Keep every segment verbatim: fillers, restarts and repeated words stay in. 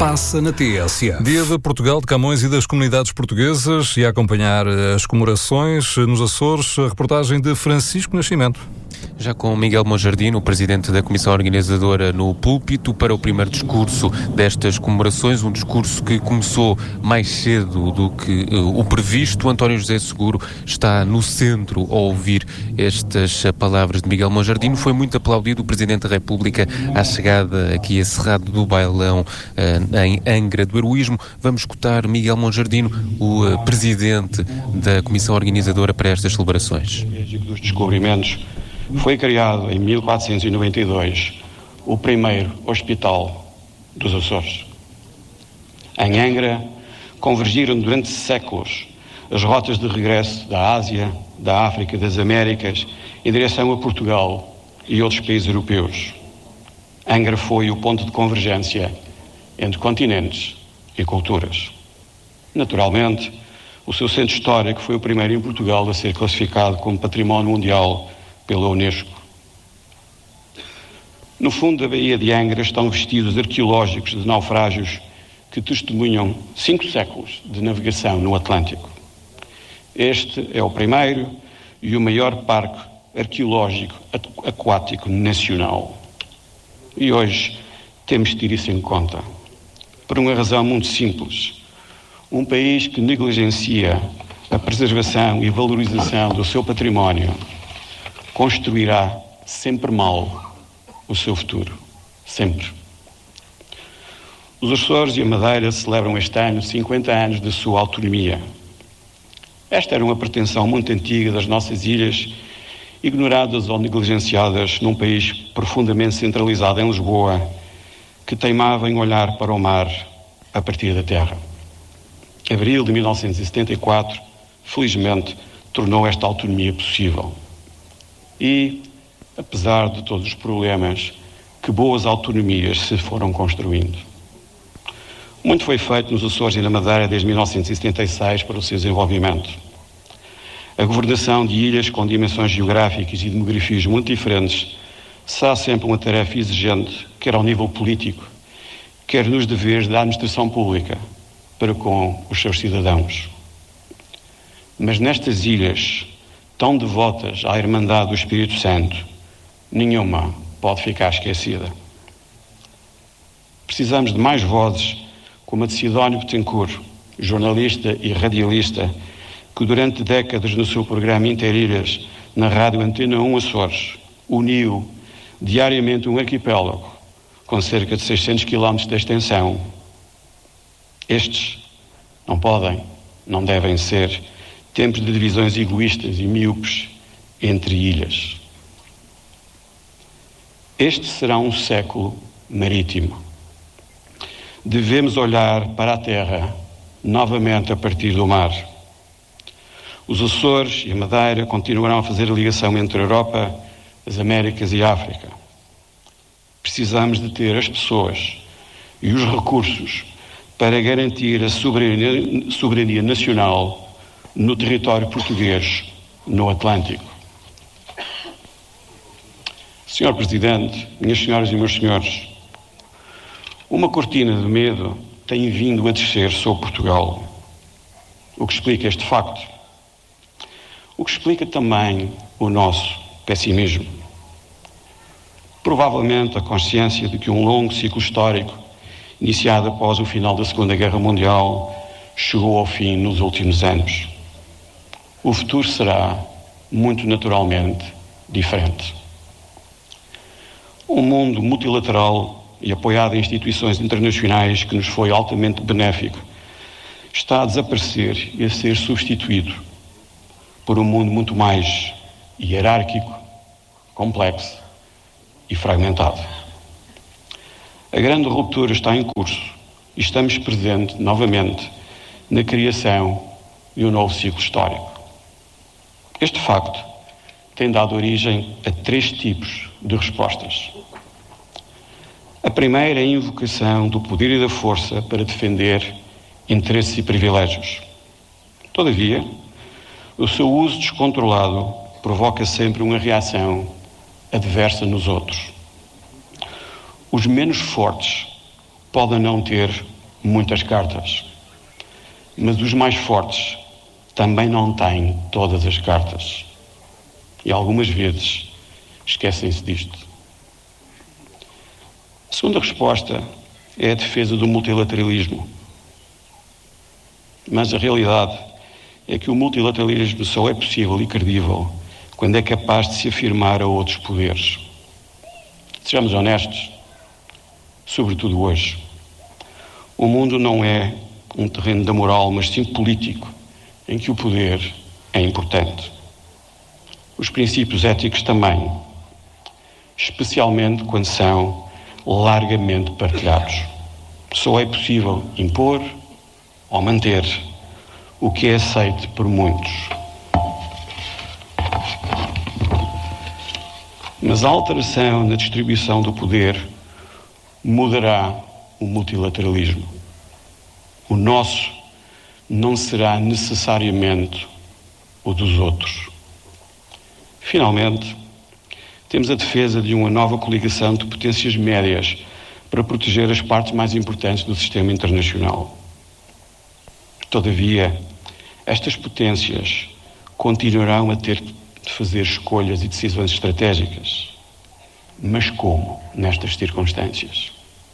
passa na T S F. Dia de Portugal, de Camões e das comunidades portuguesas, e a acompanhar as comemorações nos Açores, a reportagem de Francisco Nascimento. Já com Miguel Monjardino, o presidente da Comissão Organizadora, no púlpito para o primeiro discurso destas comemorações, um discurso que começou mais cedo do que uh, o previsto. António José Seguro está no centro a ouvir estas palavras de Miguel Monjardino. Foi muito aplaudido o Presidente da República à chegada aqui a Cerrado do Bailão, uh, em Angra do Heroísmo. Vamos escutar Miguel Monjardino, o uh, presidente da Comissão Organizadora para estas celebrações. Dos descobrimentos, foi criado em mil quatrocentos e noventa e dois o primeiro hospital dos Açores. Em Angra convergiram durante séculos as rotas de regresso da Ásia, da África e das Américas em direção a Portugal e outros países europeus. Angra foi o ponto de convergência entre continentes e culturas. Naturalmente, o seu centro histórico foi o primeiro em Portugal a ser classificado como Património Mundial pela Unesco. No fundo da Baía de Angra estão vestígios arqueológicos de naufrágios que testemunham cinco séculos de navegação no Atlântico. Este é o primeiro e o maior parque arqueológico aquático nacional. E hoje temos de ter isso em conta, por uma razão muito simples. Um país que negligencia a preservação e valorização do seu património construirá sempre mal o seu futuro. Sempre. Os Açores e a Madeira celebram este ano cinquenta anos da sua autonomia. Esta era uma pretensão muito antiga das nossas ilhas, ignoradas ou negligenciadas num país profundamente centralizado em Lisboa, que teimava em olhar para o mar a partir da terra. Abril de mil novecentos e setenta e quatro, felizmente, tornou esta autonomia possível. E, apesar de todos os problemas, que boas autonomias se foram construindo. Muito foi feito nos Açores e na Madeira desde mil novecentos e setenta e seis para o seu desenvolvimento. A governação de ilhas com dimensões geográficas e demografias muito diferentes será sempre uma tarefa exigente, quer ao nível político, quer nos deveres da administração pública para com os seus cidadãos. Mas nestas ilhas, tão devotas à Irmandade do Espírito Santo, nenhuma pode ficar esquecida. Precisamos de mais vozes, como a de Sidónio Betancourt, jornalista e radialista, que durante décadas no seu programa Interilhas, na Rádio Antena um Açores, uniu diariamente um arquipélago com cerca de seiscentos quilómetros de extensão. Estes não podem, não devem ser tempos de divisões egoístas e míopes entre ilhas. Este será um século marítimo. Devemos olhar para a terra novamente a partir do mar. Os Açores e a Madeira continuarão a fazer a ligação entre a Europa, as Américas e a África. Precisamos de ter as pessoas e os recursos para garantir a soberania, soberania nacional no território português, no Atlântico. senhor Presidente, minhas senhoras e meus senhores, uma cortina de medo tem vindo a descer sobre Portugal. O que explica este facto? O que explica também o nosso pessimismo. Provavelmente a consciência de que um longo ciclo histórico, iniciado após o final da Segunda Guerra Mundial, chegou ao fim nos últimos anos. O futuro será, muito naturalmente, diferente. Um mundo multilateral e apoiado em instituições internacionais que nos foi altamente benéfico está a desaparecer e a ser substituído por um mundo muito mais hierárquico, complexo e fragmentado. A grande ruptura está em curso e estamos presentes novamente na criação de um novo ciclo histórico. Este facto tem dado origem a três tipos de respostas. A primeira é a invocação do poder e da força para defender interesses e privilégios. Todavia, o seu uso descontrolado provoca sempre uma reação adversa nos outros. Os menos fortes podem não ter muitas cartas, mas os mais fortes também não têm todas as cartas. E algumas vezes esquecem-se disto. A segunda resposta é a defesa do multilateralismo. Mas a realidade é que o multilateralismo só é possível e credível quando é capaz de se afirmar a outros poderes. Sejamos honestos, sobretudo hoje. O mundo não é um terreno da moral, mas sim político, em que o poder é importante. Os princípios éticos também, especialmente quando são largamente partilhados. Só é possível impor ou manter o que é aceito por muitos. Mas a alteração na distribuição do poder mudará o multilateralismo. O nosso não será necessariamente o dos outros. Finalmente, temos a defesa de uma nova coligação de potências médias para proteger as partes mais importantes do sistema internacional. Todavia, estas potências continuarão a ter de fazer escolhas e decisões estratégicas. Mas como nestas circunstâncias?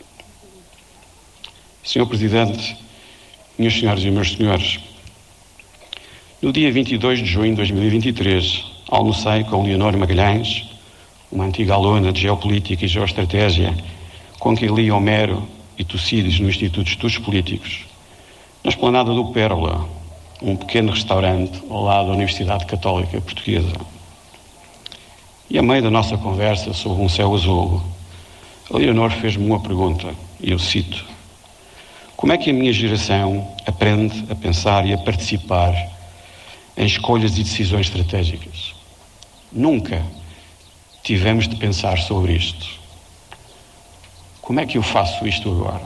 senhor Presidente, minhas senhoras e meus senhores, no dia vinte e dois de junho de dois mil e vinte e três, almocei com Leonor Magalhães, uma antiga aluna de Geopolítica e Geoestratégia, com quem li Homero e Tucídides no Instituto de Estudos Políticos, na esplanada do Pérola, um pequeno restaurante ao lado da Universidade Católica Portuguesa. E a meio da nossa conversa sobre um céu azul, a Leonor fez-me uma pergunta, e eu cito: como é que a minha geração aprende a pensar e a participar em escolhas e decisões estratégicas? Nunca tivemos de pensar sobre isto. Como é que eu faço isto agora?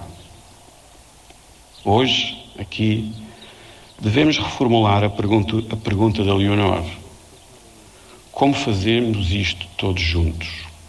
Hoje, aqui, devemos reformular a pergunta, a pergunta da Leonor. Como fazermos isto todos juntos?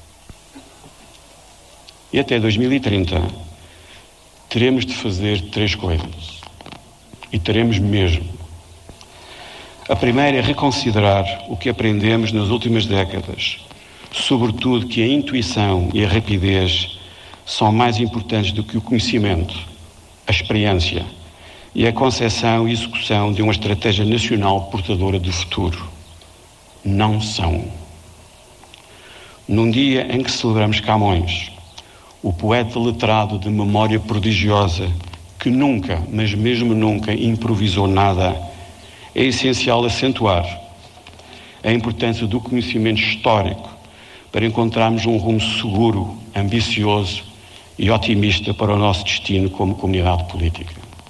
E até dois mil e trinta, teremos de fazer três coisas. E teremos mesmo. A primeira é reconsiderar o que aprendemos nas últimas décadas, sobretudo que a intuição e a rapidez são mais importantes do que o conhecimento, a experiência e a concepção e execução de uma estratégia nacional portadora de futuro. Não são. Num dia em que celebramos Camões, o poeta letrado de memória prodigiosa, que nunca, mas mesmo nunca, improvisou nada, é essencial acentuar a importância do conhecimento histórico para encontrarmos um rumo seguro, ambicioso e otimista para o nosso destino como comunidade política.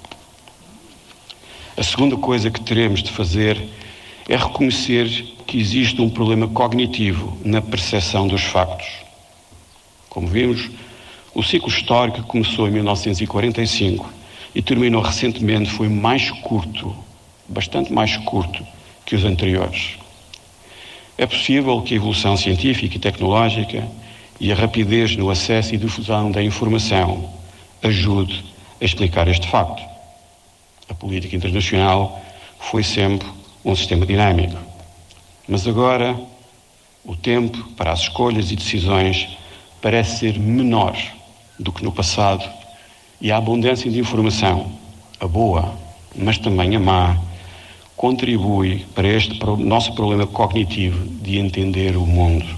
A segunda coisa que teremos de fazer é reconhecer que existe um problema cognitivo na percepção dos factos. Como vimos, o ciclo histórico que começou em mil novecentos e quarenta e cinco e terminou recentemente foi mais curto, bastante mais curto que os anteriores. É possível que a evolução científica e tecnológica e a rapidez no acesso e difusão da informação ajude a explicar este facto. A política internacional foi sempre um sistema dinâmico. Mas agora, o tempo para as escolhas e decisões parece ser menor do que no passado e a abundância de informação, a boa, mas também a má, contribui para este nosso problema cognitivo de entender o mundo.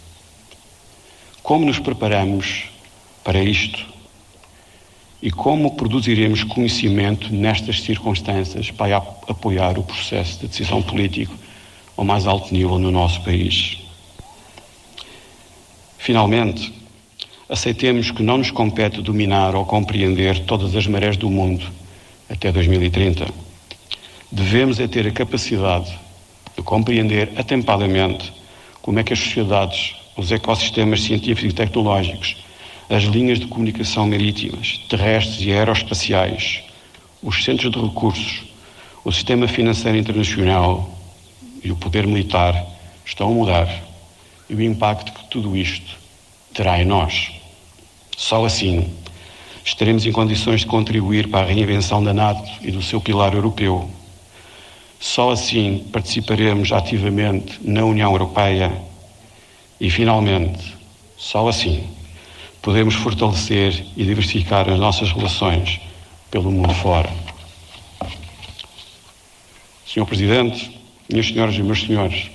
Como nos preparamos para isto? E como produziremos conhecimento nestas circunstâncias para apoiar o processo de decisão política ao mais alto nível no nosso país? Finalmente, aceitemos que não nos compete dominar ou compreender todas as marés do mundo até dois mil e trinta. Devemos é ter a capacidade de compreender atempadamente como é que as sociedades, os ecossistemas científicos e tecnológicos, as linhas de comunicação marítimas, terrestres e aeroespaciais, os centros de recursos, o sistema financeiro internacional e o poder militar estão a mudar e o impacto que tudo isto terá em nós. Só assim estaremos em condições de contribuir para a reinvenção da NATO e do seu pilar europeu. Só assim participaremos ativamente na União Europeia e, finalmente, só assim podemos fortalecer e diversificar as nossas relações pelo mundo fora. senhor Presidente, minhas senhoras e meus senhores,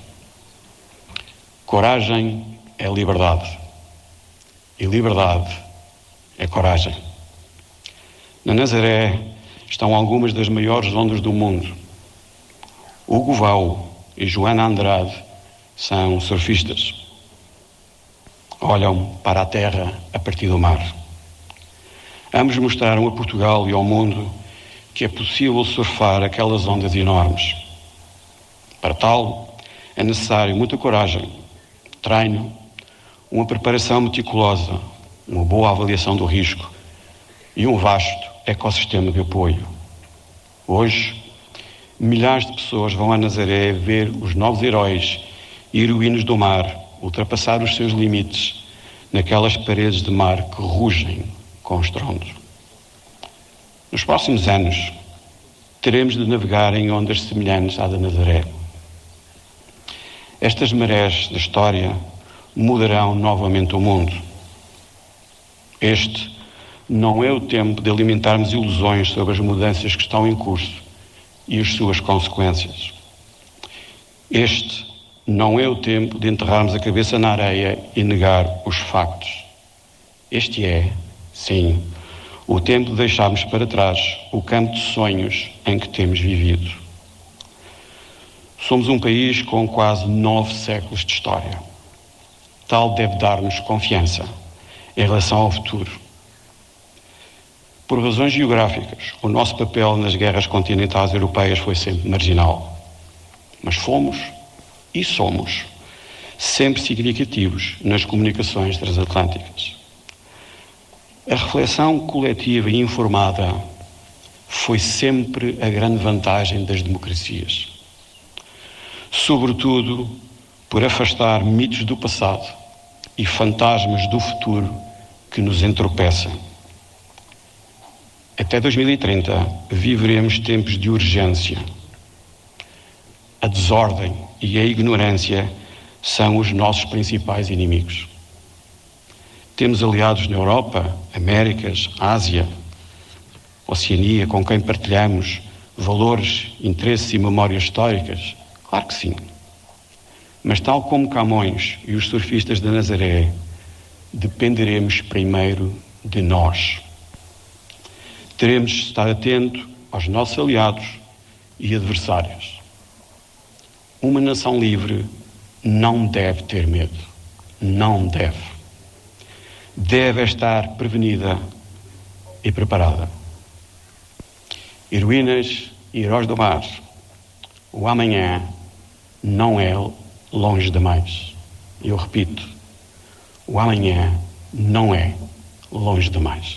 coragem é liberdade e liberdade é coragem. Na Nazaré estão algumas das maiores ondas do mundo. Hugo Vau e Joana Andrade são surfistas. Olham para a terra a partir do mar. Ambos mostraram a Portugal e ao mundo que é possível surfar aquelas ondas enormes. Para tal, é necessário muita coragem, treino, uma preparação meticulosa, uma boa avaliação do risco e um vasto ecossistema de apoio. Hoje, milhares de pessoas vão a Nazaré ver os novos heróis e heroínas do mar ultrapassar os seus limites naquelas paredes de mar que rugem com estrondo. Nos próximos anos, teremos de navegar em ondas semelhantes à da Nazaré. Estas marés da história mudarão novamente o mundo. Este não é o tempo de alimentarmos ilusões sobre as mudanças que estão em curso e as suas consequências. Este não é o tempo de enterrarmos a cabeça na areia e negar os factos. Este é, sim, o tempo de deixarmos para trás o campo de sonhos em que temos vivido. Somos um país com quase nove séculos de história. Tal deve dar-nos confiança em relação ao futuro. Por razões geográficas, o nosso papel nas guerras continentais europeias foi sempre marginal. Mas fomos e somos sempre significativos nas comunicações transatlânticas. A reflexão coletiva e informada foi sempre a grande vantagem das democracias. Sobretudo por afastar mitos do passado e fantasmas do futuro que nos entorpecem. Até dois mil e trinta viveremos tempos de urgência. A desordem e a ignorância são os nossos principais inimigos. Temos aliados na Europa, Américas, Ásia, Oceania, com quem partilhamos valores, interesses e memórias históricas? Claro que sim. Mas tal como Camões e os surfistas da Nazaré, dependeremos primeiro de nós. Teremos de estar atento aos nossos aliados e adversários. Uma nação livre não deve ter medo. Não deve. Deve estar prevenida e preparada. Heroínas e heróis do mar, o amanhã não é longe demais. Eu repito, o amanhã não é longe demais.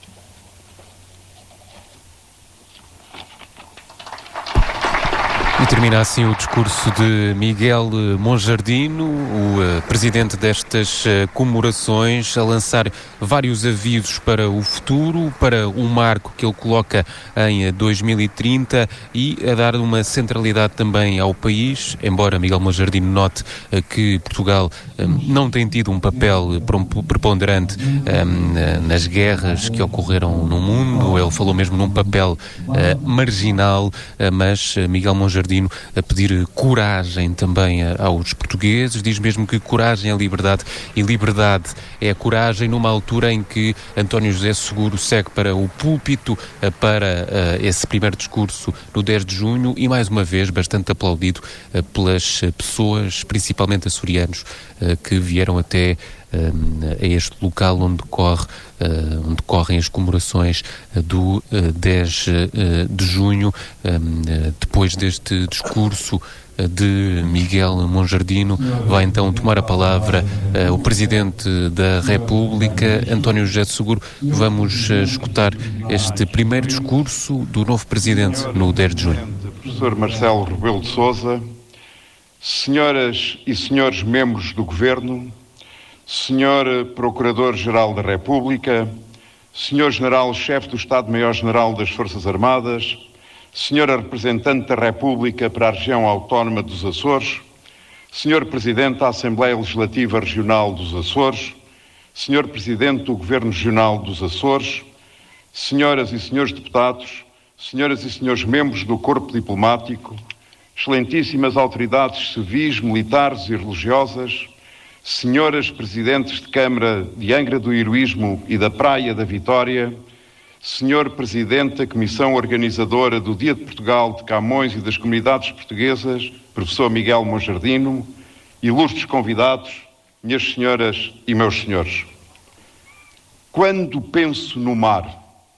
E termina assim o discurso de Miguel Monjardino, o uh, presidente destas uh, comemorações, a lançar vários avisos para o futuro, para um marco que ele coloca em uh, dois mil e trinta e a dar uma centralidade também ao país, embora Miguel Monjardino note uh, que Portugal um, não tem tido um papel preponderante um, nas guerras que ocorreram no mundo. Ele falou mesmo num papel uh, marginal, uh, mas uh, Miguel Monjardino a pedir coragem também aos portugueses, diz mesmo que coragem é liberdade e liberdade é a coragem, numa altura em que António José Seguro segue para o púlpito para uh, esse primeiro discurso no dez de junho e mais uma vez bastante aplaudido uh, pelas pessoas, principalmente açorianos, uh, que vieram até a este local onde, decorre, uh, onde decorrem as comemorações uh, do uh, dez de junho. Uh, depois deste discurso uh, de Miguel Monjardino, vai então tomar a palavra uh, o Presidente da República, António José Seguro. Vamos uh, escutar este primeiro discurso do novo Presidente no dez de junho. Professor Marcelo Rebelo de Sousa, senhoras e senhores membros do Governo, senhor Procurador-Geral da República, senhor General-Chefe do Estado-Maior-General das Forças Armadas, senhora Representante da República para a Região Autónoma dos Açores, senhor Presidente da Assembleia Legislativa Regional dos Açores, senhor Presidente do Governo Regional dos Açores, senhoras e senhores deputados, senhoras e senhores membros do Corpo Diplomático, excelentíssimas autoridades civis, militares e religiosas, senhoras Presidentes de Câmara de Angra do Heroísmo e da Praia da Vitória, senhor Presidente da Comissão Organizadora do Dia de Portugal de Camões e das Comunidades Portuguesas, professor Miguel Monjardino, ilustres convidados, minhas senhoras e meus senhores. Quando penso no mar,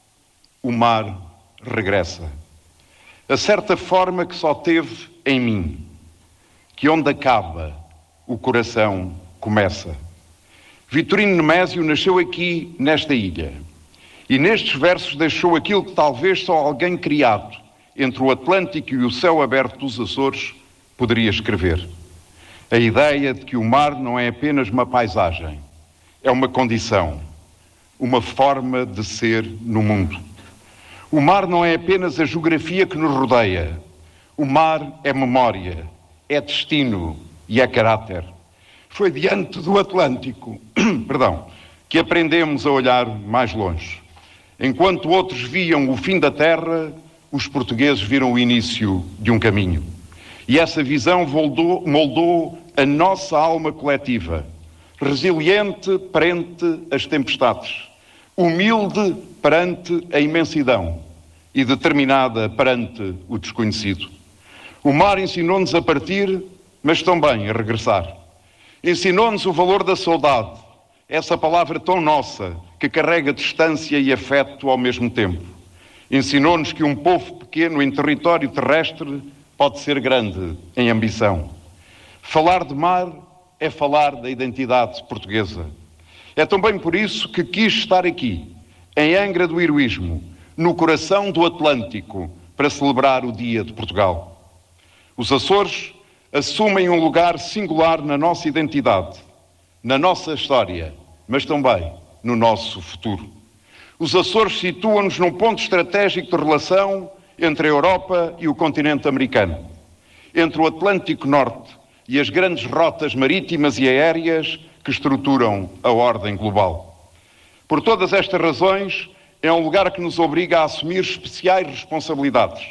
o mar regressa. A certa forma que só teve em mim, que onde acaba, o coração começa. Vitorino Nemésio nasceu aqui, nesta ilha, e nestes versos deixou aquilo que talvez só alguém criado entre o Atlântico e o céu aberto dos Açores poderia escrever. A ideia de que o mar não é apenas uma paisagem, é uma condição, uma forma de ser no mundo. O mar não é apenas a geografia que nos rodeia. O mar é memória, é destino e é caráter. Foi diante do Atlântico, perdão, que aprendemos a olhar mais longe. Enquanto outros viam o fim da terra, os portugueses viram o início de um caminho. E essa visão moldou, moldou a nossa alma coletiva, resiliente perante as tempestades, humilde perante a imensidão e determinada perante o desconhecido. O mar ensinou-nos a partir, mas também a regressar. Ensinou-nos o valor da saudade, essa palavra tão nossa, que carrega distância e afeto ao mesmo tempo. Ensinou-nos que um povo pequeno em território terrestre pode ser grande em ambição. Falar de mar é falar da identidade portuguesa. É também por isso que quis estar aqui, em Angra do Heroísmo, no coração do Atlântico, para celebrar o Dia de Portugal. Os Açores assumem um lugar singular na nossa identidade, na nossa história, mas também no nosso futuro. Os Açores situam-nos num ponto estratégico de relação entre a Europa e o continente americano, entre o Atlântico Norte e as grandes rotas marítimas e aéreas que estruturam a ordem global. Por todas estas razões, é um lugar que nos obriga a assumir especiais responsabilidades,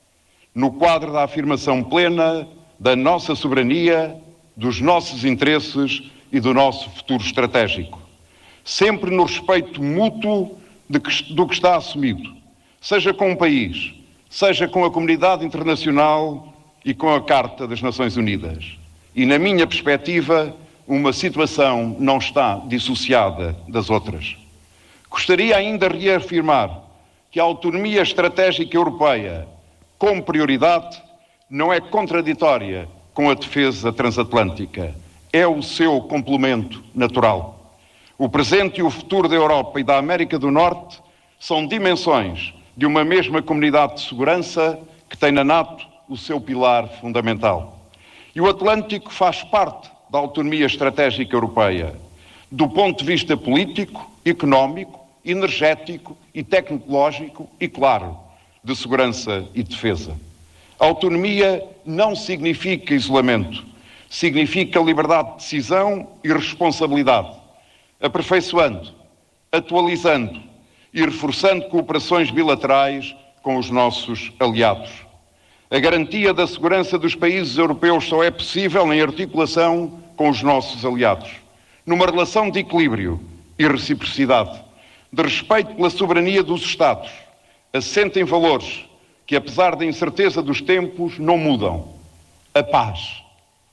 no quadro da afirmação plena da nossa soberania, dos nossos interesses e do nosso futuro estratégico. Sempre no respeito mútuo de que, do que está assumido, seja com um país, seja com a comunidade internacional e com a Carta das Nações Unidas. E, na minha perspectiva, uma situação não está dissociada das outras. Gostaria ainda de reafirmar que a autonomia estratégica europeia, como prioridade, não é contraditória com a defesa transatlântica. É o seu complemento natural. O presente e o futuro da Europa e da América do Norte são dimensões de uma mesma comunidade de segurança que tem na NATO o seu pilar fundamental. E o Atlântico faz parte da autonomia estratégica europeia, do ponto de vista político, económico, energético e tecnológico e, claro, de segurança e defesa. Autonomia não significa isolamento, significa liberdade de decisão e responsabilidade, aperfeiçoando, atualizando e reforçando cooperações bilaterais com os nossos aliados. A garantia da segurança dos países europeus só é possível em articulação com os nossos aliados, numa relação de equilíbrio e reciprocidade, de respeito pela soberania dos Estados, assente em valores que, apesar da incerteza dos tempos, não mudam. A paz,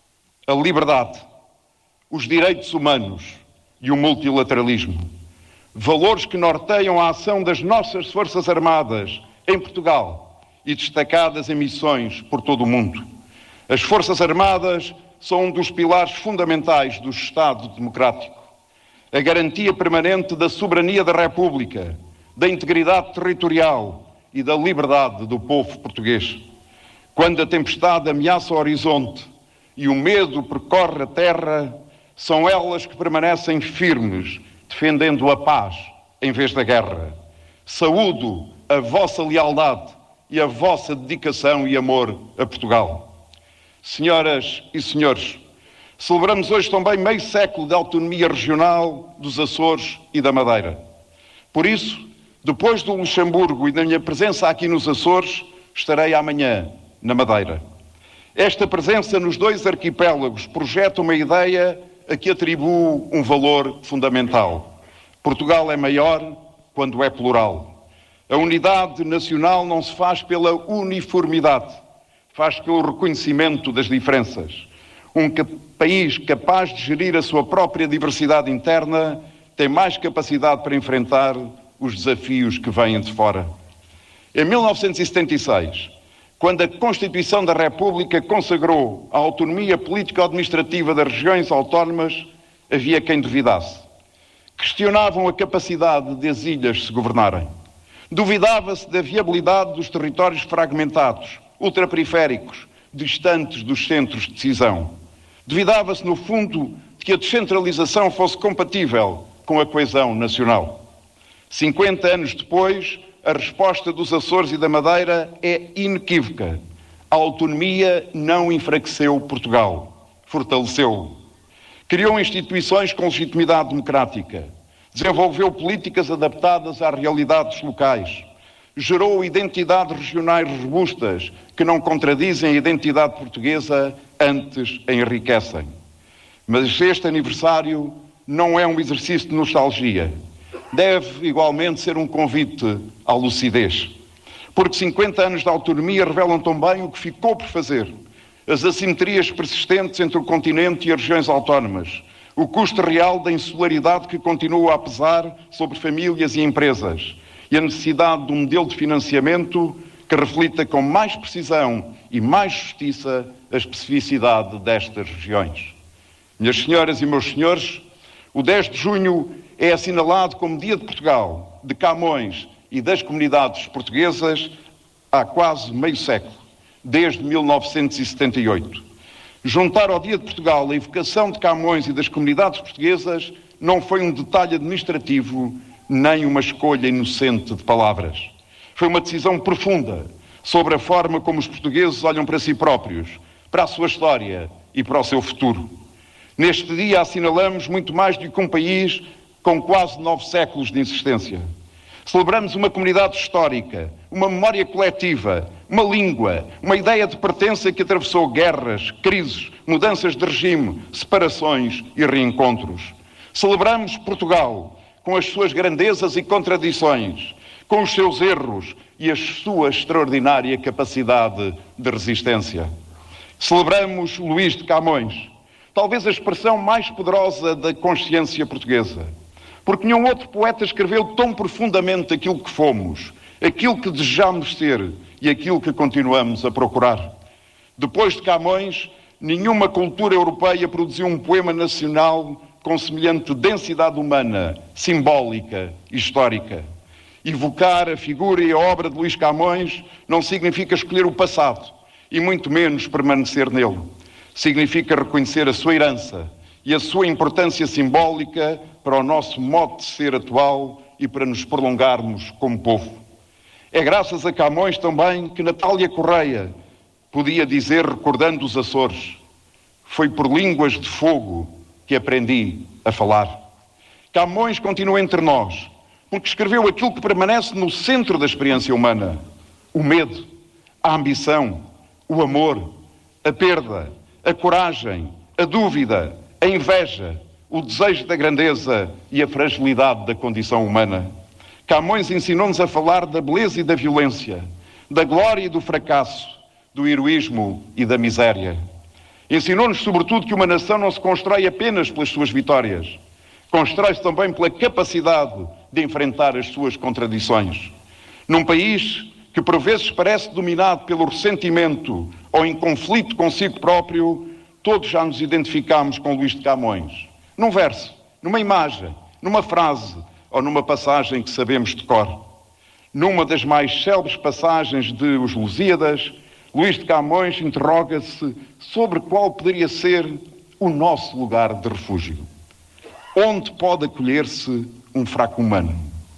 a liberdade, os direitos humanos e o multilateralismo. Valores que norteiam a ação das nossas Forças Armadas em Portugal e destacadas em missões por todo o mundo. As Forças Armadas são um dos pilares fundamentais do Estado democrático. A garantia permanente da soberania da República, da integridade territorial e da liberdade do povo português. Quando a tempestade ameaça o horizonte e o medo percorre a terra, são elas que permanecem firmes, defendendo a paz em vez da guerra. Saúdo a vossa lealdade e a vossa dedicação e amor a Portugal. Senhoras e senhores, celebramos hoje também meio século de autonomia regional dos Açores e da Madeira. Por isso, depois do Luxemburgo e da minha presença aqui nos Açores, estarei amanhã na Madeira. Esta presença nos dois arquipélagos projeta uma ideia a que atribuo um valor fundamental. Portugal é maior quando é plural. A unidade nacional não se faz pela uniformidade, faz pelo reconhecimento das diferenças. Um país capaz de gerir a sua própria diversidade interna tem mais capacidade para enfrentar os desafios que vêm de fora. Em mil novecentos e setenta e seis, quando a Constituição da República consagrou a autonomia político-administrativa das regiões autónomas, havia quem duvidasse. Questionavam a capacidade das ilhas se governarem. Duvidava-se da viabilidade dos territórios fragmentados, ultraperiféricos, distantes dos centros de decisão. Duvidava-se, no fundo, de que a descentralização fosse compatível com a coesão nacional. cinquenta anos depois, a resposta dos Açores e da Madeira é inequívoca. A autonomia não enfraqueceu Portugal, fortaleceu-o. Criou instituições com legitimidade democrática, desenvolveu políticas adaptadas às realidades locais, gerou identidades regionais robustas que não contradizem a identidade portuguesa, antes a enriquecem. Mas este aniversário não é um exercício de nostalgia. Deve igualmente ser um convite à lucidez. Porque cinquenta anos de autonomia revelam também o que ficou por fazer. As assimetrias persistentes entre o continente e as regiões autónomas. O custo real da insularidade que continua a pesar sobre famílias e empresas. E a necessidade de um modelo de financiamento que reflita com mais precisão e mais justiça a especificidade destas regiões. Minhas senhoras e meus senhores, o dez de junho é assinalado como Dia de Portugal, de Camões e das comunidades portuguesas há quase meio século, desde mil novecentos e setenta e oito. Juntar ao Dia de Portugal a evocação de Camões e das comunidades portuguesas não foi um detalhe administrativo, nem uma escolha inocente de palavras. Foi uma decisão profunda sobre a forma como os portugueses olham para si próprios, para a sua história e para o seu futuro. Neste dia assinalamos muito mais do que um país com quase nove séculos de existência. Celebramos uma comunidade histórica, uma memória coletiva, uma língua, uma ideia de pertença que atravessou guerras, crises, mudanças de regime, separações e reencontros. Celebramos Portugal, com as suas grandezas e contradições, com os seus erros e a sua extraordinária capacidade de resistência. Celebramos Luís de Camões, talvez a expressão mais poderosa da consciência portuguesa, porque nenhum outro poeta escreveu tão profundamente aquilo que fomos, aquilo que desejamos ser e aquilo que continuamos a procurar. Depois de Camões, nenhuma cultura europeia produziu um poema nacional com semelhante densidade humana, simbólica e histórica. Evocar a figura e a obra de Luís Camões não significa escolher o passado, e muito menos permanecer nele. Significa reconhecer a sua herança e a sua importância simbólica para o nosso modo de ser atual e para nos prolongarmos como povo. É graças a Camões também que Natália Correia podia dizer, recordando os Açores: foi por línguas de fogo que aprendi a falar. Camões continua entre nós, porque escreveu aquilo que permanece no centro da experiência humana: o medo, a ambição, o amor, a perda, a coragem, a dúvida, a inveja, o desejo da grandeza e a fragilidade da condição humana. Camões ensinou-nos a falar da beleza e da violência, da glória e do fracasso, do heroísmo e da miséria. Ensinou-nos, sobretudo, que uma nação não se constrói apenas pelas suas vitórias. Constrói-se também pela capacidade de enfrentar as suas contradições. Num país que por vezes parece dominado pelo ressentimento ou em conflito consigo próprio, todos já nos identificamos com Luís de Camões. Num verso, numa imagem, numa frase ou numa passagem que sabemos de cor. Numa das mais célebres passagens de Os Lusíadas, Luís de Camões interroga-se sobre qual poderia ser o nosso lugar de refúgio. Onde pode acolher-se um fraco humano?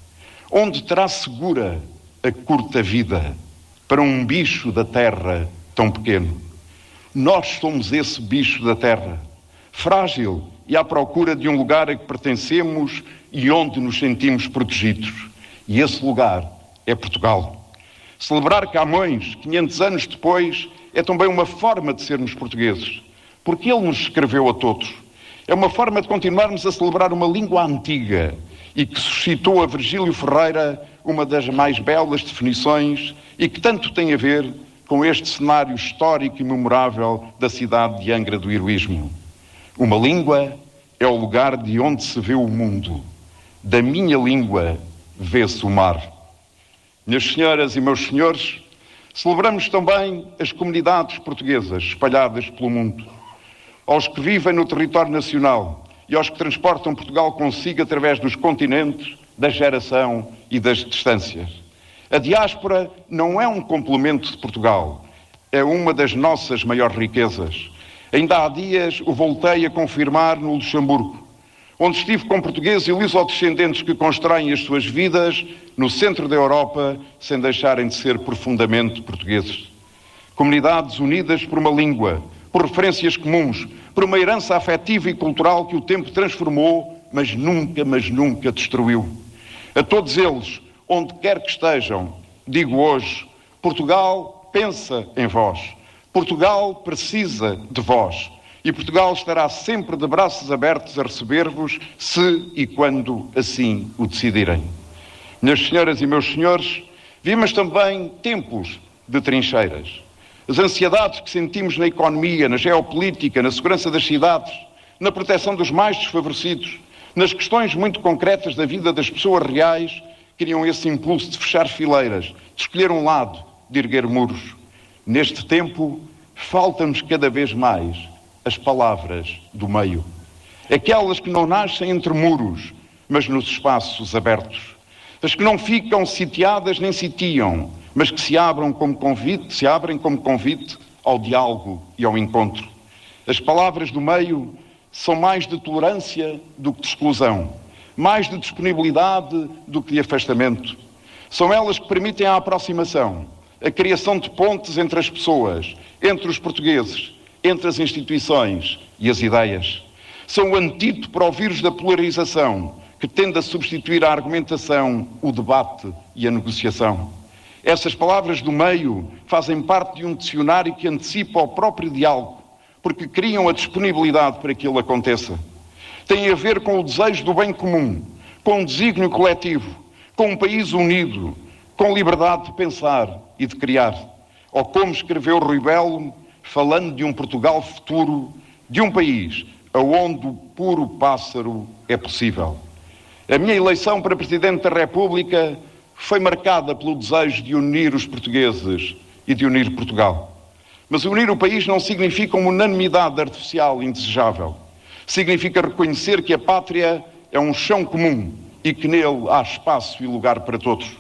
Onde terá segura a curta vida para um bicho da terra tão pequeno? Nós somos esse bicho da terra, frágil e à procura de um lugar a que pertencemos e onde nos sentimos protegidos. E esse lugar é Portugal. Celebrar Camões, quinhentos anos depois, é também uma forma de sermos portugueses, porque ele nos escreveu a todos. É uma forma de continuarmos a celebrar uma língua antiga e que suscitou a Virgílio Ferreira uma das mais belas definições e que tanto tem a ver com este cenário histórico e memorável da cidade de Angra do Heroísmo. Uma língua é o lugar de onde se vê o mundo. Da minha língua vê-se o mar. Minhas senhoras e meus senhores, celebramos também as comunidades portuguesas espalhadas pelo mundo. Aos que vivem no território nacional e aos que transportam Portugal consigo através dos continentes, da geração e das distâncias. A diáspora não é um complemento de Portugal, é uma das nossas maiores riquezas. Ainda há dias o voltei a confirmar no Luxemburgo, onde estive com portugueses e lusodescendentes que constroem as suas vidas no centro da Europa sem deixarem de ser profundamente portugueses. Comunidades unidas por uma língua, por referências comuns, por uma herança afetiva e cultural que o tempo transformou, mas nunca, mas nunca destruiu. A todos eles, onde quer que estejam, digo hoje, Portugal pensa em vós. Portugal precisa de vós. E Portugal estará sempre de braços abertos a receber-vos, se e quando assim o decidirem. Minhas senhoras e meus senhores, vimos também tempos de trincheiras. As ansiedades que sentimos na economia, na geopolítica, na segurança das cidades, na proteção dos mais desfavorecidos, nas questões muito concretas da vida das pessoas reais, criam esse impulso de fechar fileiras, de escolher um lado, de erguer muros. Neste tempo, faltam-nos cada vez mais as palavras do meio. Aquelas que não nascem entre muros, mas nos espaços abertos. As que não ficam sitiadas nem sitiam, mas que se abram como convite, se abrem como convite ao diálogo e ao encontro. As palavras do meio são mais de tolerância do que de exclusão, mais de disponibilidade do que de afastamento. São elas que permitem a aproximação, a criação de pontes entre as pessoas, entre os portugueses, entre as instituições e as ideias. São o antídoto para o vírus da polarização, que tende a substituir a argumentação, o debate e a negociação. Essas palavras do meio fazem parte de um dicionário que antecipa o próprio diálogo, porque criam a disponibilidade para que ele aconteça. Tem a ver com o desejo do bem comum, com um desígnio coletivo, com um país unido, com liberdade de pensar e de criar. Ou como escreveu Rui Belo, falando de um Portugal futuro, de um país onde o puro pássaro é possível. A minha eleição para Presidente da República foi marcada pelo desejo de unir os portugueses e de unir Portugal. Mas unir o país não significa uma unanimidade artificial indesejável. Significa reconhecer que a pátria é um chão comum e que nele há espaço e lugar para todos.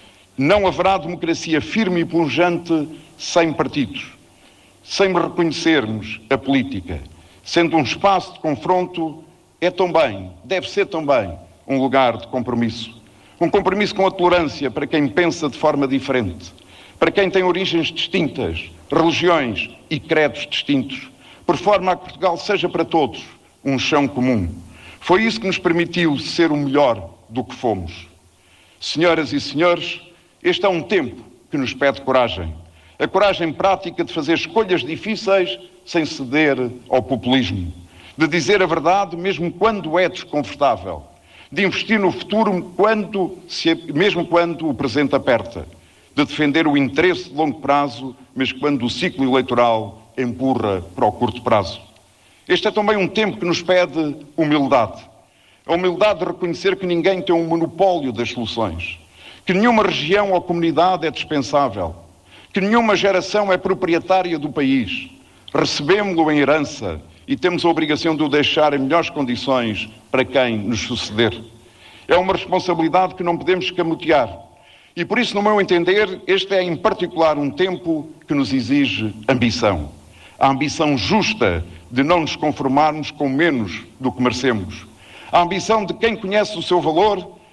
Não haverá democracia firme e pujante sem partidos, sem reconhecermos a política. Sendo um espaço de confronto, é também, deve ser também, um lugar de compromisso. Um compromisso com a tolerância para quem pensa de forma diferente, para quem tem origens distintas, religiões e credos distintos, por forma a que Portugal seja para todos um chão comum. Foi isso que nos permitiu ser o melhor do que fomos. Senhoras e senhores, este é um tempo que nos pede coragem. A coragem prática de fazer escolhas difíceis sem ceder ao populismo. De dizer a verdade mesmo quando é desconfortável. De investir no futuro quando, se, mesmo quando o presente aperta. De defender o interesse de longo prazo, mesmo quando o ciclo eleitoral empurra para o curto prazo. Este é também um tempo que nos pede humildade. A humildade de reconhecer que ninguém tem um monopólio das soluções. Que nenhuma região ou comunidade é dispensável. Que nenhuma geração é proprietária do país. Recebemos-lo em herança e temos a obrigação de o deixar em melhores condições para quem nos suceder. É uma responsabilidade que não podemos escamotear. E por isso, no meu entender, este é em particular um tempo que nos exige ambição. A ambição justa de não nos conformarmos com menos do que merecemos. A ambição de quem conhece o seu valor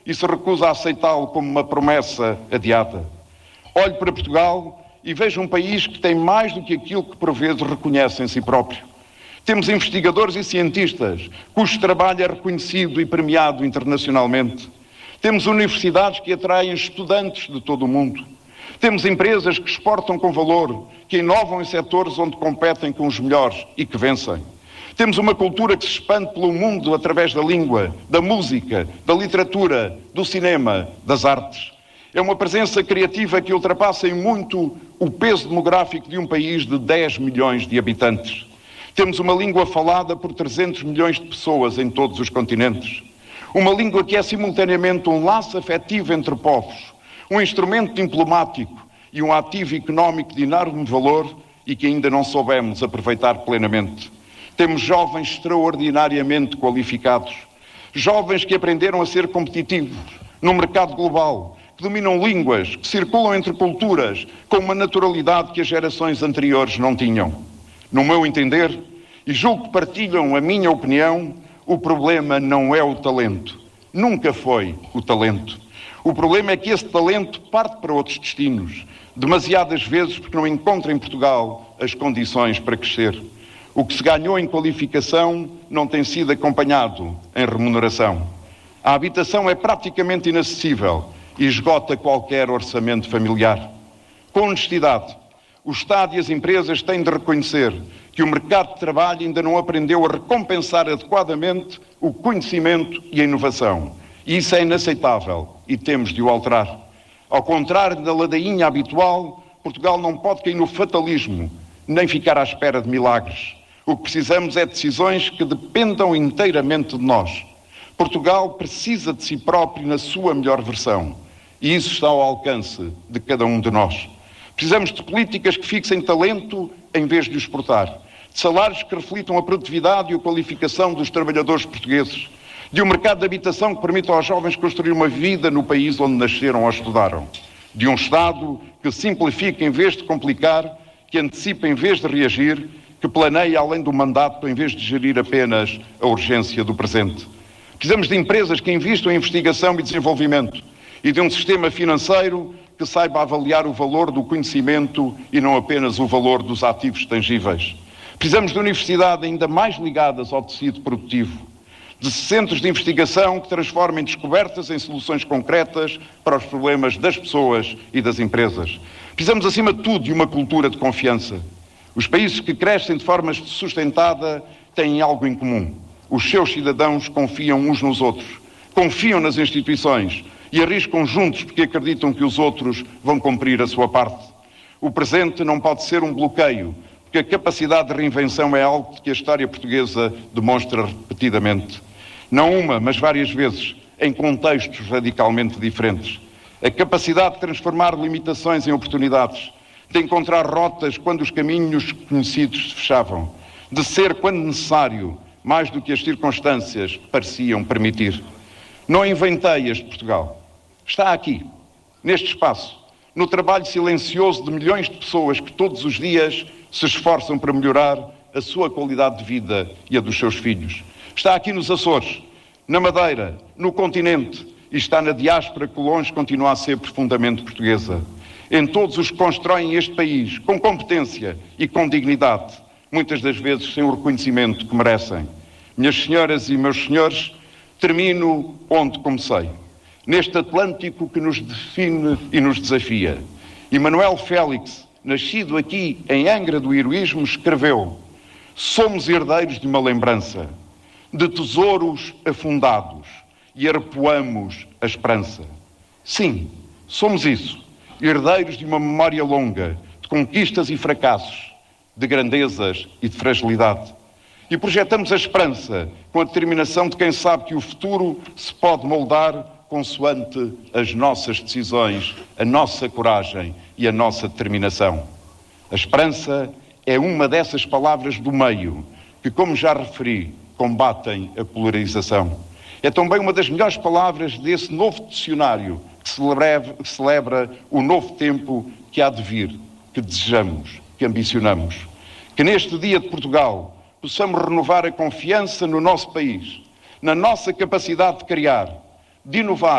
e se recusa a aceitá-lo como uma promessa adiada. Olho para Portugal e vejo um país que tem mais do que aquilo que por vezes reconhece em si próprio. Temos investigadores e cientistas cujo trabalho é reconhecido e premiado internacionalmente. Temos universidades que atraem estudantes de todo o mundo. Temos empresas que exportam com valor, que inovam em setores onde competem com os melhores e que vencem. Temos uma cultura que se expande pelo mundo através da língua, da música, da literatura, do cinema, das artes. É uma presença criativa que ultrapassa em muito o peso demográfico de um país de dez milhões de habitantes. Temos uma língua falada por trezentos milhões de pessoas em todos os continentes. Uma língua que é simultaneamente um laço afetivo entre povos, um instrumento diplomático e um ativo económico de enorme valor e que ainda não soubemos aproveitar plenamente. Temos jovens extraordinariamente qualificados, jovens que aprenderam a ser competitivos num mercado global, que dominam línguas, que circulam entre culturas com uma naturalidade que as gerações anteriores não tinham. No meu entender, e julgo que partilham a minha opinião, o problema não é o talento. Nunca foi o talento. O problema é que esse talento parte para outros destinos, demasiadas vezes porque não encontra em Portugal as condições para crescer. O que se ganhou em qualificação não tem sido acompanhado em remuneração. A habitação é praticamente inacessível e esgota qualquer orçamento familiar. Com honestidade, o Estado e as empresas têm de reconhecer que o mercado de trabalho ainda não aprendeu a recompensar adequadamente o conhecimento e a inovação. E isso é inaceitável e temos de o alterar. Ao contrário da ladainha habitual, Portugal não pode cair no fatalismo, nem ficar à espera de milagres. O que precisamos é de decisões que dependam inteiramente de nós. Portugal precisa de si próprio na sua melhor versão. E isso está ao alcance de cada um de nós. Precisamos de políticas que fixem talento em vez de o exportar. De salários que reflitam a produtividade e a qualificação dos trabalhadores portugueses. De um mercado de habitação que permita aos jovens construir uma vida no país onde nasceram ou estudaram. De um Estado que simplifique em vez de complicar, que antecipe em vez de reagir, que planeie além do mandato em vez de gerir apenas a urgência do presente. Precisamos de empresas que investam em investigação e desenvolvimento e de um sistema financeiro que saiba avaliar o valor do conhecimento e não apenas o valor dos ativos tangíveis. Precisamos de universidades ainda mais ligadas ao tecido produtivo, de centros de investigação que transformem descobertas em soluções concretas para os problemas das pessoas e das empresas. Precisamos, acima de tudo, de uma cultura de confiança. Os países que crescem de forma sustentada têm algo em comum. Os seus cidadãos confiam uns nos outros, confiam nas instituições e arriscam juntos porque acreditam que os outros vão cumprir a sua parte. O presente não pode ser um bloqueio, porque a capacidade de reinvenção é algo que a história portuguesa demonstra repetidamente. Não uma, mas várias vezes, em contextos radicalmente diferentes. A capacidade de transformar limitações em oportunidades, de encontrar rotas quando os caminhos conhecidos se fechavam, de ser, quando necessário, mais do que as circunstâncias pareciam permitir. Não inventei este Portugal. Está aqui, neste espaço, no trabalho silencioso de milhões de pessoas que todos os dias se esforçam para melhorar a sua qualidade de vida e a dos seus filhos. Está aqui nos Açores, na Madeira, no continente, e está na diáspora que longe continua a ser profundamente portuguesa. Em todos os que constroem este país, com competência e com dignidade, muitas das vezes sem o reconhecimento que merecem. Minhas senhoras e meus senhores, termino onde comecei, neste Atlântico que nos define e nos desafia. E Manuel Félix, nascido aqui em Angra do Heroísmo, escreveu: somos herdeiros de uma lembrança, de tesouros afundados, e arpoamos a esperança. Sim, somos isso, herdeiros de uma memória longa, de conquistas e fracassos, de grandezas e de fragilidade. E projetamos a esperança com a determinação de quem sabe que o futuro se pode moldar consoante as nossas decisões, a nossa coragem e a nossa determinação. A esperança é uma dessas palavras do meio que, como já referi, combatem a polarização. É também uma das melhores palavras desse novo dicionário que celebra, que celebra o novo tempo que há de vir, que desejamos, que ambicionamos. Que neste dia de Portugal possamos renovar a confiança no nosso país, na nossa capacidade de criar, de inovar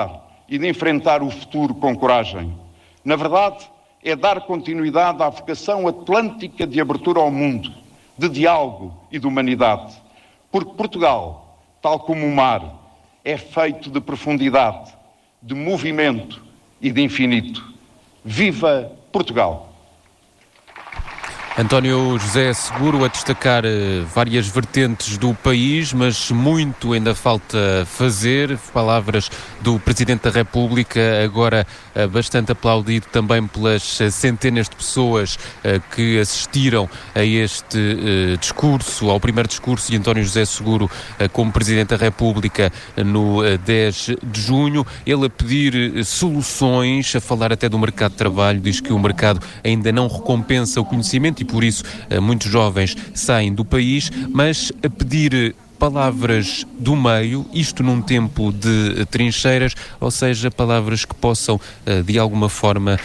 e de enfrentar o futuro com coragem. Na verdade, é dar continuidade à vocação atlântica de abertura ao mundo, de diálogo e de humanidade. Porque Portugal, tal como o mar, é feito de profundidade, de movimento e de infinito. Viva Portugal! António José Seguro a destacar uh, várias vertentes do país, mas muito ainda falta fazer. Palavras do Presidente da República, agora uh, bastante aplaudido também pelas uh, centenas de pessoas uh, que assistiram a este uh, discurso, ao primeiro discurso de António José Seguro uh, como Presidente da República uh, no uh, dez de junho. Ele a pedir uh, soluções, a falar até do mercado de trabalho, diz que o mercado ainda não recompensa o conhecimento e por isso muitos jovens saem do país, mas a pedir palavras do meio, isto num tempo de trincheiras, ou seja, palavras que possam de alguma forma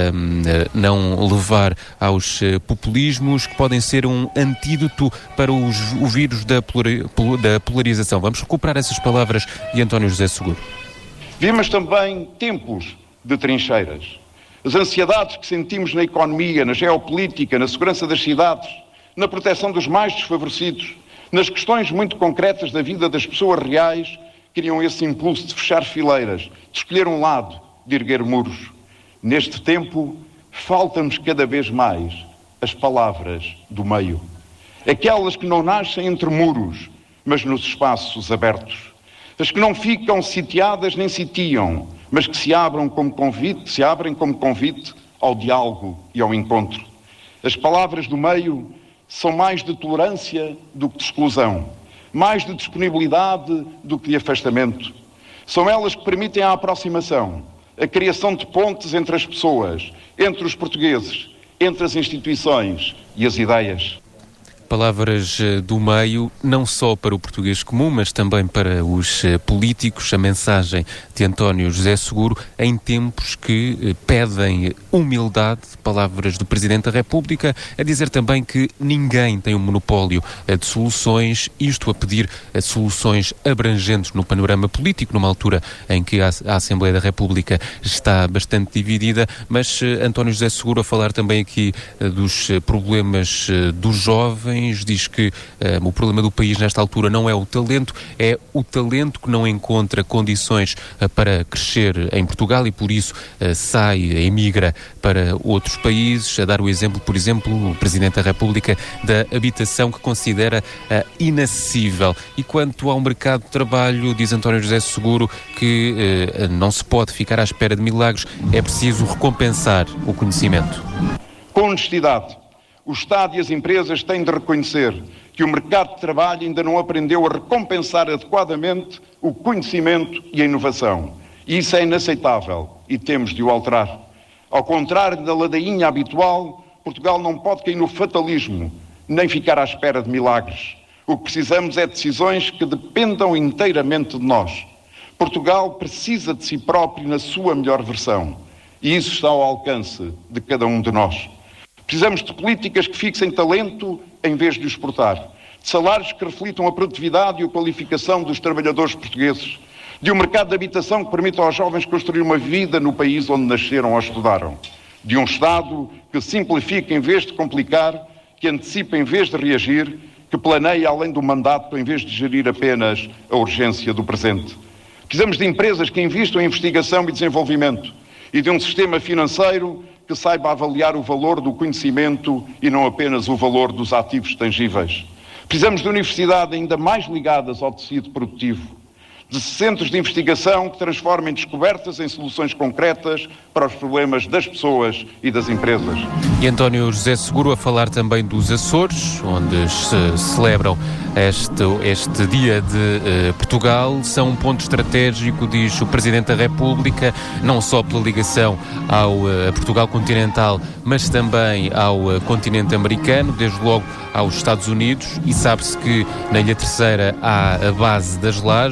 não levar aos populismos, que podem ser um antídoto para os, o vírus da, da polarização. Vamos recuperar essas palavras de António José Seguro. Vimos também tempos de trincheiras. As ansiedades que sentimos na economia, na geopolítica, na segurança das cidades, na proteção dos mais desfavorecidos, nas questões muito concretas da vida das pessoas reais, criam esse impulso de fechar fileiras, de escolher um lado, de erguer muros. Neste tempo, faltam-nos cada vez mais as palavras do meio. Aquelas que não nascem entre muros, mas nos espaços abertos. As que não ficam sitiadas nem sitiam, mas que se abram como convite, se abrem como convite ao diálogo e ao encontro. As palavras do meio são mais de tolerância do que de exclusão, mais de disponibilidade do que de afastamento. São elas que permitem a aproximação, a criação de pontes entre as pessoas, entre os portugueses, entre as instituições e as ideias. Palavras do meio, não só para o português comum, mas também para os políticos, a mensagem de António José Seguro em tempos que pedem humildade, palavras do Presidente da República, a dizer também que ninguém tem um monopólio de soluções, isto a pedir soluções abrangentes no panorama político, numa altura em que a Assembleia da República está bastante dividida, mas António José Seguro a falar também aqui dos problemas dos jovens, diz que um, o problema do país nesta altura não é o talento, é o talento que não encontra condições uh, para crescer em Portugal e por isso uh, sai, emigra para outros países, a dar o exemplo, por exemplo, o Presidente da República da habitação que considera uh, inacessível. E quanto ao mercado de trabalho, diz António José Seguro que uh, não se pode ficar à espera de milagres, é preciso recompensar o conhecimento. Com honestidade, o Estado e as empresas têm de reconhecer que o mercado de trabalho ainda não aprendeu a recompensar adequadamente o conhecimento e a inovação. E isso é inaceitável e temos de o alterar. Ao contrário da ladainha habitual, Portugal não pode cair no fatalismo, nem ficar à espera de milagres. O que precisamos é de decisões que dependam inteiramente de nós. Portugal precisa de si próprio na sua melhor versão. E isso está ao alcance de cada um de nós. Precisamos de políticas que fixem talento em vez de o exportar, de salários que reflitam a produtividade e a qualificação dos trabalhadores portugueses, de um mercado de habitação que permita aos jovens construir uma vida no país onde nasceram ou estudaram, de um Estado que simplifique em vez de complicar, que antecipe em vez de reagir, que planeie além do mandato em vez de gerir apenas a urgência do presente. Precisamos de empresas que investam em investigação e desenvolvimento e de um sistema financeiro que saiba avaliar o valor do conhecimento e não apenas o valor dos ativos tangíveis. Precisamos de universidades ainda mais ligadas ao tecido produtivo, de centros de investigação que transformem descobertas em soluções concretas para os problemas das pessoas e das empresas. E António José Seguro a falar também dos Açores, onde se celebram este, este dia de uh, Portugal. São um ponto estratégico, diz o Presidente da República, não só pela ligação ao uh, Portugal continental, mas também ao uh, continente americano, desde logo aos Estados Unidos, e sabe-se que na Ilha Terceira há a base das Lajes, que tem estado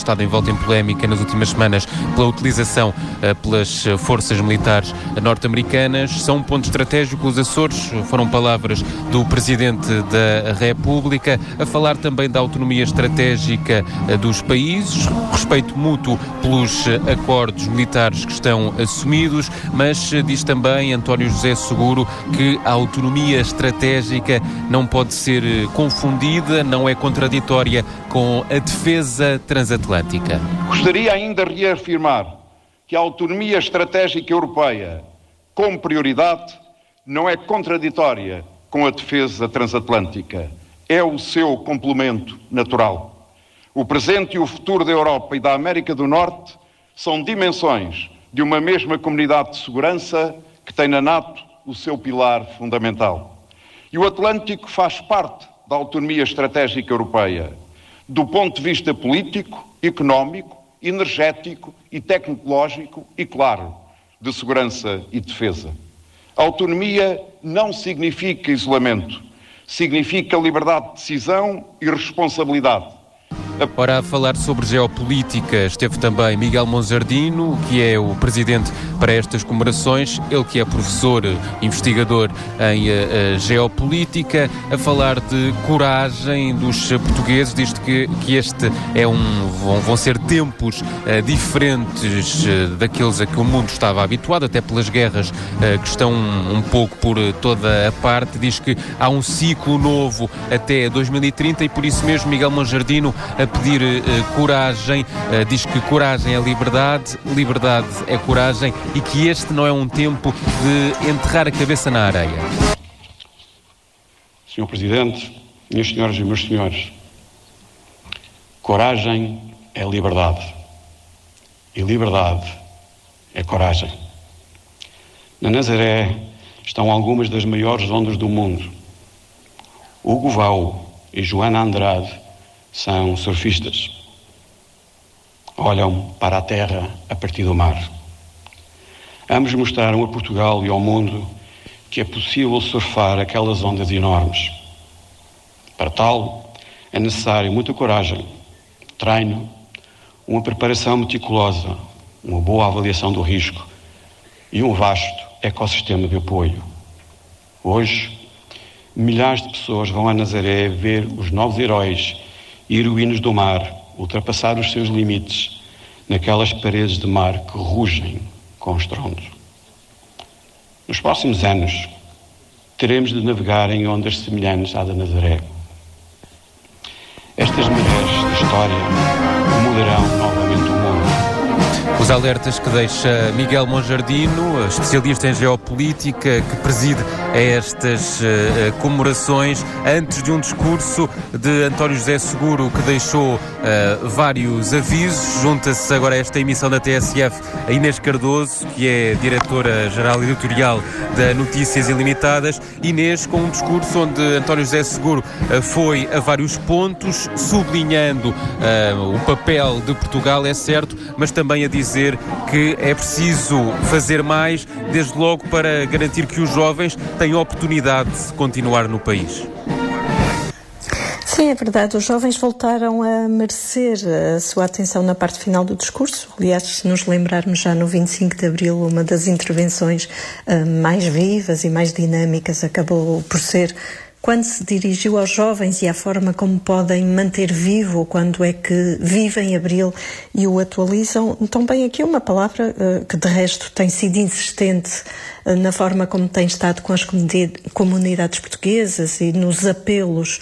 estado envolto em polémica nas últimas semanas pela utilização uh, pelas forças militares norte-americanas. São um ponto estratégico. Os Açores foram palavras do Presidente da República, a falar também da autonomia estratégica uh, dos países, respeito mútuo pelos uh, acordos militares que estão assumidos, mas uh, diz também António José Seguro que a autonomia estratégica não pode ser uh, confundida, não é contraditória com a defesa transatlântica. Gostaria ainda de reafirmar que a autonomia estratégica europeia, como prioridade, não é contraditória com a defesa transatlântica. É o seu complemento natural. O presente e o futuro da Europa e da América do Norte são dimensões de uma mesma comunidade de segurança que tem na NATO o seu pilar fundamental. E o Atlântico faz parte da autonomia estratégica europeia, do ponto de vista político, económico, energético e tecnológico e, claro, de segurança e defesa. A autonomia não significa isolamento, significa liberdade de decisão e responsabilidade. Ora, a falar sobre geopolítica esteve também Miguel Monjardino, que é o presidente para estas comemorações, ele que é professor, investigador em uh, geopolítica, a falar de coragem dos portugueses, diz que, que este é um, vão, vão ser tempos uh, diferentes uh, daqueles a que o mundo estava habituado, até pelas guerras uh, que estão um, um pouco por uh, toda a parte. Diz que há um ciclo novo até dois mil e trinta e por isso mesmo Miguel Monjardino a pedir uh, coragem, uh, diz que coragem é liberdade, liberdade é coragem e que este não é um tempo de enterrar a cabeça na areia. senhor Presidente, minhas senhoras e meus senhores, coragem é liberdade e liberdade é coragem. Na Nazaré estão algumas das maiores ondas do mundo. Hugo Vau e Joana Andrade são surfistas. Olham para a terra a partir do mar. Ambos mostraram a Portugal e ao mundo que é possível surfar aquelas ondas enormes. Para tal, é necessário muita coragem, treino, uma preparação meticulosa, uma boa avaliação do risco e um vasto ecossistema de apoio. Hoje, milhares de pessoas vão a Nazaré ver os novos heróis e heroínas do mar ultrapassar os seus limites naquelas paredes de mar que rugem com estrondo. Nos próximos anos, teremos de navegar em ondas semelhantes à da Nazaré. Estas marés da história mudarão novamente o mundo. Os alertas que deixa Miguel Monjardino, especialista em geopolítica, que preside a estas uh, comemorações, antes de um discurso de António José Seguro, que deixou uh, vários avisos. Junta-se agora a esta emissão da T S F a Inês Cardoso, que é diretora-geral editorial da Notícias Ilimitadas. Inês, com um discurso onde António José Seguro uh, foi a vários pontos, sublinhando uh, o papel de Portugal, é certo, mas também a dizer que é preciso fazer mais, desde logo para garantir que os jovens têm oportunidade de continuar no país. Sim, é verdade. Os jovens voltaram a merecer a sua atenção na parte final do discurso. Aliás, se nos lembrarmos já no vinte e cinco de Abril, uma das intervenções uh, mais vivas e mais dinâmicas acabou por ser quando se dirigiu aos jovens e à forma como podem manter vivo quando é que vivem Abril e o atualizam. Também aqui uma palavra uh, que de resto tem sido insistente uh, na forma como tem estado com as comunidades portuguesas e nos apelos